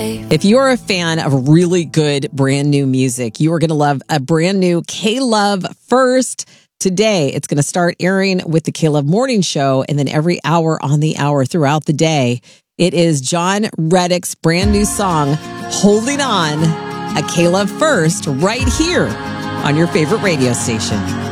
If you're a fan of really good brand new music, you are going to love a brand new K-Love First. Today, it's going to start airing with the K-Love Morning Show, and then every hour on the hour throughout the day. It is John Reddick's brand new song, Holding On, a K-Love First, right here on your favorite radio station.